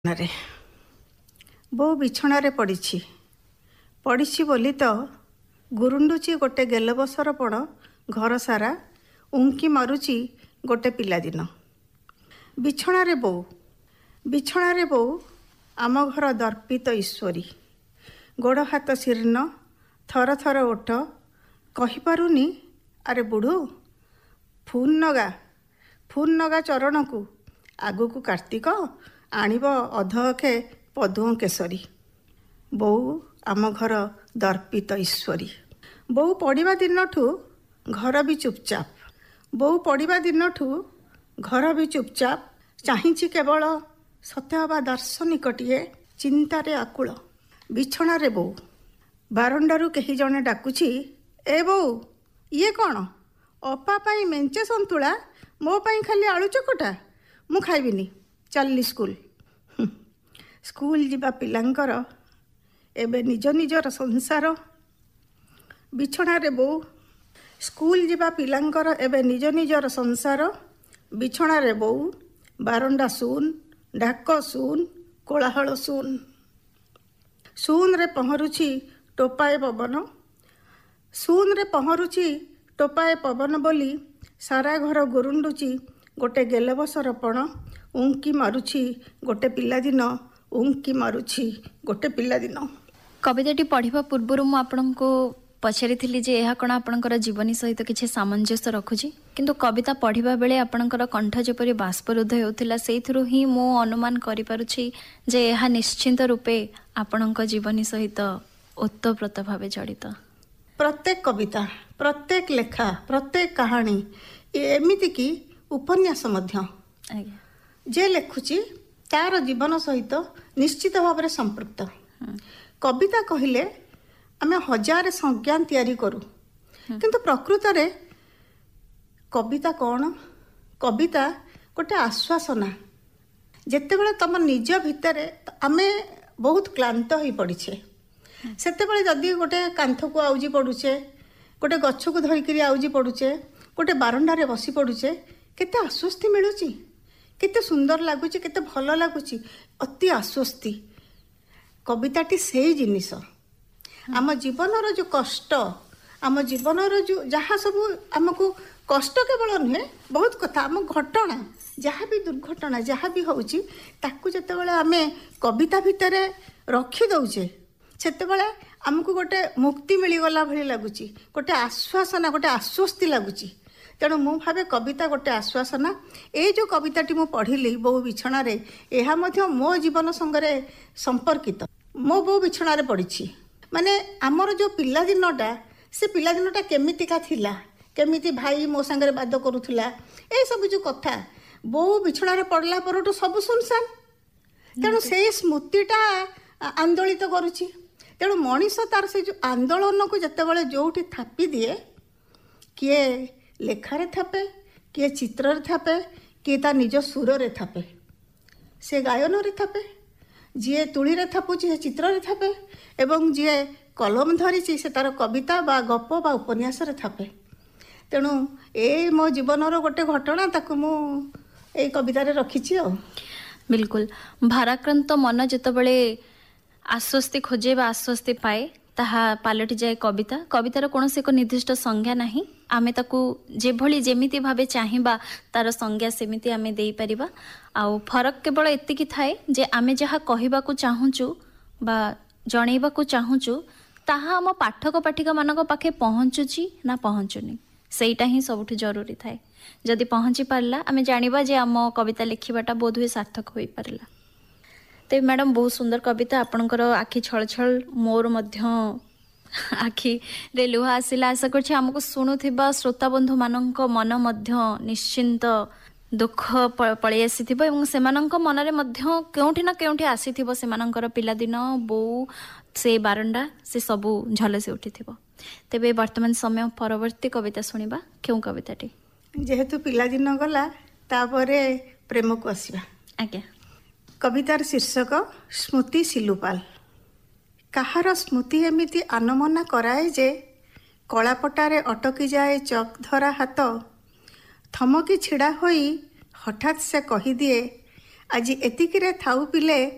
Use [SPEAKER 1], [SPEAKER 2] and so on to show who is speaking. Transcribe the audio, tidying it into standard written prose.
[SPEAKER 1] ରେ ବୋଉ ବିଛଣାରେ ପଡ଼ିଛି ବୋଲି ତ ଗୁରୁଣ୍ଡୁଛି ଗୋଟେ ଗେଲବସର ପଣ ଘର ସାରା ଉଙ୍କି ମାରୁଛି ଗୋଟେ ପିଲାଦିନ। ବିଛଣାରେ ବୋଉ ଆମ ଘର ଦର୍ପିତ ଈଶ୍ୱରୀ। ଗୋଡ଼ ହାତ ଶୀର୍ଣ୍ଣ, ଥର ଥର ଓଠ, କହିପାରୁନି ଆରେ ବୁଢ଼ୁ ଫୁନ୍ ନଗା ଚରଣକୁ, ଆଗକୁ କାର୍ତ୍ତିକ ଆଣିବ ଅଧଅଖେ ପଦୁଅ କେଶରୀ। ବୋଉ ଆମ ଘର ଦର୍ପିତ ଈଶ୍ୱରୀ। ବୋଉ ପଡ଼ିବା ଦିନଠୁ ଘର ବି ଚୁପଚାପ, ଚାହିଁଛି କେବଳ ସତେ ଅବା ଦାର୍ଶନିକଟିଏ ଚିନ୍ତାରେ ଆକୁଳ। ବିଛଣାରେ ବୋଉ। ବାରଣ୍ଡାରୁ କେହି ଜଣେ ଡାକୁଛି, ଏ ବୋଉ ଇଏ କ'ଣ? ଅପା ପାଇଁ ମେଞ୍ଚେ ସନ୍ତୁଳା, ମୋ ପାଇଁ ଖାଲି ଆଳୁ ଚକଟା। ମୁଁ ଖାଇବିନି, ଚାଲିଲି ସ୍କୁଲ। ସ୍କୁଲ ଯିବା ପିଲାଙ୍କର ଏବେ ନିଜ ନିଜର ସଂସାର। ବିଛଣାରେ ବୋଉ। ସ୍କୁଲ ଯିବା ପିଲାଙ୍କର ଏବେ ନିଜ ନିଜର ସଂସାର। ବିଛଣାରେ ବୋଉ। ବାରଣ୍ଡା ଶୂନ, ଡାକ ଶୂନ, କୋଳାହଳ ଶୂନ। ଶୂନରେ ପହଁରୁଛି ଟୋପାଏ ପବନ ବୋଲି ସାରା ଘର ଗୁରୁଣ୍ଡୁଛି ଗୋଟେ ଗେଲବସର ପଣ। ଉଙ୍କି ମାରୁଛି ଗୋଟେ ପିଲାଦିନ।
[SPEAKER 2] କବିତାଟି ପଢ଼ିବା ପୂର୍ବରୁ ମୁଁ ଆପଣଙ୍କୁ ପଚାରିଥିଲି ଯେ ଏହା କ'ଣ ଆପଣଙ୍କର ଜୀବନୀ ସହିତ କିଛି ସାମଞ୍ଜସ୍ୟ ରଖୁଛି, କିନ୍ତୁ କବିତା ପଢ଼ିବା ବେଳେ ଆପଣଙ୍କର କଣ୍ଠ ଯେପରି ବାଷ୍ପରୁଦ୍ଧ ହେଉଥିଲା, ସେଇଥିରୁ ହିଁ ମୁଁ ଅନୁମାନ କରିପାରୁଛି ଯେ ଏହା ନିଶ୍ଚିନ୍ତ ରୂପେ ଆପଣଙ୍କ ଜୀବନୀ ସହିତ ଓତପ୍ରୋତ ଭାବେ ଜଡ଼ିତ।
[SPEAKER 1] ପ୍ରତ୍ୟେକ କବିତା, ପ୍ରତ୍ୟେକ ଲେଖା, ପ୍ରତ୍ୟେକ କାହାଣୀ, ଏମିତିକି ଉପନ୍ୟାସ ମଧ୍ୟ ଯେ ଲେଖୁଛି ତାର ଜୀବନ ସହିତ ନିଶ୍ଚିତ ଭାବରେ ସମ୍ପୃକ୍ତ। କବିତା କହିଲେ ଆମେ ହଜାରେ ସଂଜ୍ଞା ତିଆରି କରୁ, କିନ୍ତୁ ପ୍ରକୃତରେ କବିତା କ'ଣ? କବିତା ଗୋଟେ ଆଶ୍ୱାସନା। ଯେତେବେଳେ ତମ ନିଜ ଭିତରେ ଆମେ ବହୁତ କ୍ଳାନ୍ତ ହୋଇ ପଡ଼ିଛେ, ସେତେବେଳେ ଯଦି ଗୋଟେ କାନ୍ଥକୁ ଆଉଜି ପଡ଼ୁଛେ, ଗୋଟେ ଗଛକୁ ଧରିକିରି ଆଉଜି ପଡ଼ୁଛେ, ଗୋଟେ ବାରଣ୍ଡାରେ ବସି ପଡ଼ୁଛେ, କେତେ ଆଶ୍ୱସ୍ତି ମିଳୁଛି, କେତେ ସୁନ୍ଦର ଲାଗୁଛି, କେତେ ଭଲ ଲାଗୁଛି, ଅତି ଆଶ୍ୱସ୍ତି। କବିତାଟି ସେଇ ଜିନିଷ। ଆମ ଜୀବନର ଯେଉଁ କଷ୍ଟ, ଆମ ଜୀବନର ଯେଉଁ ଯାହା ସବୁ ଆମକୁ କଷ୍ଟ କେବଳ ନୁହେଁ, ବହୁତ କଥା, ଆମ ଘଟଣା, ଯାହା ବି ଦୁର୍ଘଟଣା ଯାହା ବି ହେଉଛି, ତାକୁ ଯେତେବେଳେ ଆମେ କବିତା ଭିତରେ ରଖିଦେଉଛେ, ସେତେବେଳେ ଆମକୁ ଗୋଟେ ମୁକ୍ତି ମିଳିଗଲା ଭଳି ଲାଗୁଛି, ଗୋଟେ ଆଶ୍ୱାସନା, ଗୋଟେ ଆଶ୍ୱସ୍ତି ଲାଗୁଛି। ତେଣୁ ମୁଁ ଭାବେ କବିତା ଗୋଟେ ଆଶ୍ୱାସନା। ଏଇ ଯେଉଁ କବିତାଟି ମୁଁ ପଢ଼ିଲି ବୋଉ ବିଛଣାରେ, ଏହା ମଧ୍ୟ ମୋ ଜୀବନ ସଙ୍ଗରେ ସମ୍ପର୍କିତ। ମୋ ବୋଉ ବିଛଣାରେ ପଡ଼ିଛି ମାନେ ଆମର ଯେଉଁ ପିଲାଦିନଟା, ସେ ପିଲାଦିନଟା କେମିତିକା ଥିଲା, କେମିତି ଭାଇ ମୋ ସାଙ୍ଗରେ ବାଦ କରୁଥିଲା, ଏସବୁ ଯେଉଁ କଥା, ବୋଉ ବିଛଣାରେ ପଡ଼ିଲା ପରଠୁ ସବୁ ଶୂନଶାନ। ତେଣୁ ସେଇ ସ୍ମୃତିଟା ଆନ୍ଦୋଳିତ କରୁଛି। ତେଣୁ ମଣିଷ ତାର ସେ ଯେଉଁ ଆନ୍ଦୋଳନକୁ ଯେତେବେଳେ ଯେଉଁଠି ଥାପି ଦିଏ, କିଏ ଲେଖାରେ ଥାପେ, କିଏ ଚିତ୍ରରେ ଥାପେ, କିଏ ତା ନିଜ ସୁରରେ ଥାପେ, ସେ ଗାୟନରେ ଥାପେ, ଯିଏ ତୁଳିରେ ଥାପୁଛି ସେ ଚିତ୍ରରେ ଥାପେ, ଏବଂ ଯିଏ କଲମ ଧରିଛି ସେ ତାର କବିତା ବା ଗପ ବା ଉପନ୍ୟାସରେ ଥାପେ। ତେଣୁ ଏଇ ମୋ ଜୀବନର ଗୋଟେ ଘଟଣା, ତାକୁ ମୁଁ ଏଇ କବିତାରେ ରଖିଛି। ଆଉ
[SPEAKER 2] ବିଲକୁଲ ଭାରାକ୍ରାନ୍ତ ମନ ଯେତେବେଳେ ଆଶ୍ୱସ୍ତି ଖୋଜେ ବା ଆଶ୍ୱସ୍ତି ପାଏ, ତାହା ପାଲଟିଯାଏ କବିତା। କବିତାର କୌଣସି ଏକ ନିର୍ଦ୍ଦିଷ୍ଟ ସଂଜ୍ଞା ନାହିଁ। ଆମେ ତାକୁ ଯେଭଳି ଯେମିତି ଭାବେ ଚାହିଁବା ତାର ସଂଜ୍ଞା ସେମିତି ଆମେ ଦେଇପାରିବା। ଆଉ ଫରକ କେବଳ ଏତିକି ଥାଏ ଯେ ଆମେ ଯାହା କହିବାକୁ ଚାହୁଁଛୁ ବା ଜଣେଇବାକୁ ଚାହୁଁଛୁ, ତାହା ଆମ ପାଠକ ପାଠିକାମାନଙ୍କ ପାଖେ ପହଞ୍ଚୁଛି ନା ପହଞ୍ଚୁନି, ସେଇଟା ହିଁ ସବୁଠୁ ଜରୁରୀ ଥାଏ। ଯଦି ପହଞ୍ଚି ପାରିଲା, ଆମେ ଜାଣିବା ଯେ ଆମ କବିତା ଲେଖିବାଟା ବୋଧହୁଏ ସାର୍ଥକ ହୋଇପାରିଲା। ତେବେ ମ୍ୟାଡ଼ାମ୍, ବହୁତ ସୁନ୍ଦର କବିତା। ଆପଣଙ୍କର ଆଖି ଛଳଛଳ, ମୋର ମଧ୍ୟ ଆଖିରେ ଲୁହ ଆସିଲା। ଆଶା କରୁଛି ଆମକୁ ଶୁଣୁଥିବା ଶ୍ରୋତାବନ୍ଧୁମାନଙ୍କ ମନ ମଧ୍ୟ ନିଶ୍ଚିନ୍ତ ଦୁଃଖ ପଳେଇ ଆସିଥିବ ଏବଂ ସେମାନଙ୍କ ମନରେ ମଧ୍ୟ କେଉଁଠି ନା କେଉଁଠି ଆସିଥିବ ସେମାନଙ୍କର ପିଲାଦିନ, ବୋଉ, ସେ ବାରଣ୍ଡା, ସେ ସବୁ ଝଲସି ଉଠିଥିବ। ତେବେ ବର୍ତ୍ତମାନ ସମୟ ପରବର୍ତ୍ତୀ କବିତା ଶୁଣିବା। କେଉଁ କବିତାଟି?
[SPEAKER 1] ଯେହେତୁ ପିଲାଦିନ ଗଲା, ତାପରେ ପ୍ରେମକୁ ଆସିବା।
[SPEAKER 2] ଆଜ୍ଞା।
[SPEAKER 1] କବିତାର ଶୀର୍ଷକ ସ୍ମୃତି ସିଲୁପାଲ। କାହାର ସ୍ମୃତି ଏମିତି ଆନମନା କରାଏ ଯେ, କଳାପଟାରେ ଅଟକିଯାଏ ଚକ୍ ଧରା ହାତ। ଥମକି ଛିଡ଼ା ହୋଇ ହଠାତ୍ ସେ କହିଦିଏ, ଆଜି ଏତିକିରେ ଥାଉ ପିଲେ